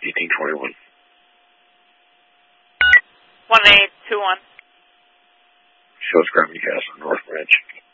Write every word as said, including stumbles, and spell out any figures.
eighteen twenty-one. one eight two one. Shows Gravity Castle, North Branch.